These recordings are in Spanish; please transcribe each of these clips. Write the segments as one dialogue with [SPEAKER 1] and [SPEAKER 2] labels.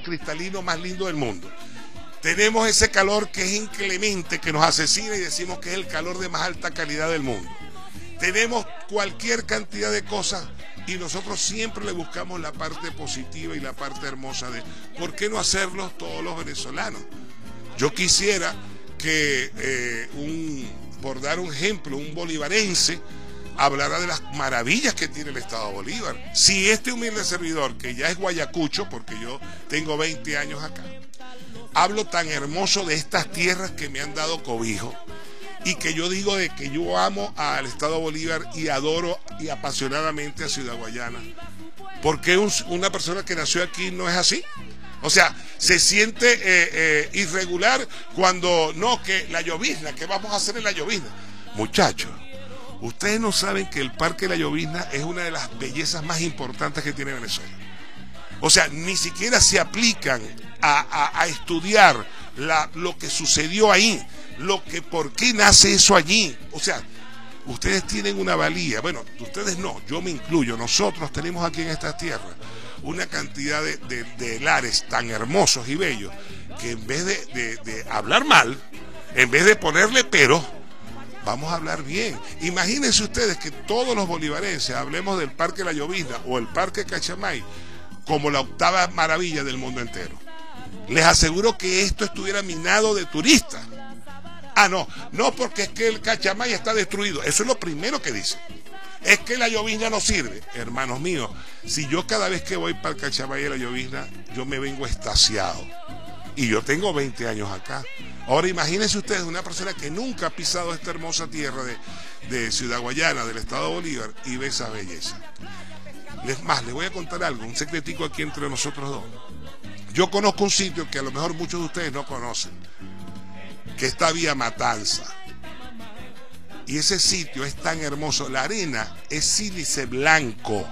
[SPEAKER 1] cristalino más lindo del mundo. Tenemos ese calor que es inclemente, que nos asesina y decimos que es el calor de más alta calidad del mundo. Tenemos cualquier cantidad de cosas y nosotros siempre le buscamos la parte positiva y la parte hermosa de ¿por qué no hacerlo todos los venezolanos? Yo quisiera que, por dar un ejemplo, un bolivarense hablará de las maravillas que tiene el Estado Bolívar. Si este humilde servidor, que ya es guayacucho, porque yo tengo 20 años acá, hablo tan hermoso de estas tierras que me han dado cobijo, y que yo digo de que yo amo al Estado Bolívar y adoro y apasionadamente a Ciudad Guayana, ¿por qué una persona que nació aquí no es así? O sea, se siente irregular cuando no, que la llovizna, ¿qué vamos a hacer en la llovizna? Muchachos, ustedes no saben que el Parque La Llovizna es una de las bellezas más importantes que tiene Venezuela. O sea, ni siquiera se aplican a estudiar lo que sucedió ahí, por qué nace eso allí. O sea, ustedes tienen una valía, bueno, ustedes no, yo me incluyo, nosotros tenemos aquí en estas tierras una cantidad de lares tan hermosos y bellos, que en vez de hablar mal, en vez de ponerle pero, vamos a hablar bien. Imagínense ustedes que todos los bolivarenses hablemos del Parque La Llovizna o el Parque Cachamay como la octava maravilla del mundo entero. Les aseguro que esto estuviera minado de turistas. Ah, no, porque es que el Cachamay está destruido. Eso es lo primero que dicen. Es que la llovizna no sirve. Hermanos míos, si yo cada vez que voy para el Cachamay y la llovizna, yo me vengo extasiado. Y yo tengo 20 años acá. Ahora imagínense ustedes una persona que nunca ha pisado esta hermosa tierra de Ciudad Guayana, del Estado Bolívar, y ve esa belleza. Les voy a contar algo, un secretico aquí entre nosotros dos. Yo conozco un sitio que a lo mejor muchos de ustedes no conocen, que está vía Matanza. Y ese sitio es tan hermoso, la arena es sílice blanco.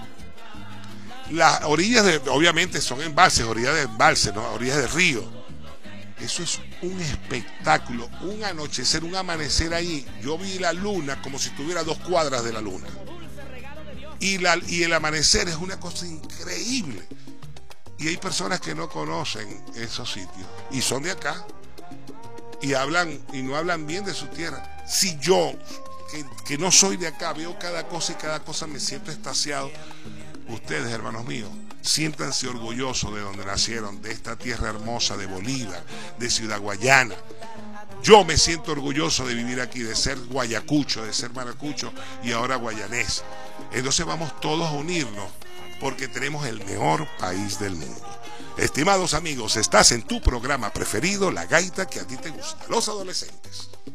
[SPEAKER 1] Las orillas obviamente son embalses, orillas de embalse, ¿no? Orillas de río. Eso es un espectáculo, un anochecer, un amanecer ahí. Yo vi la luna como si estuviera a 2 cuadras de la luna. Y el amanecer es una cosa increíble. Y hay personas que no conocen esos sitios y son de acá y hablan y no hablan bien de su tierra. Si yo, que no soy de acá, veo cada cosa y cada cosa me siento extasiado, ustedes, hermanos míos, siéntanse orgullosos de donde nacieron, de esta tierra hermosa de Bolívar, de Ciudad Guayana. Yo me siento orgulloso de vivir aquí, de ser guayacucho, de ser maracucho y ahora guayanés. Entonces vamos todos a unirnos porque tenemos el mejor país del mundo. Estimados amigos, estás en tu programa preferido, La Gaita que a ti te gusta, Los Adolescentes.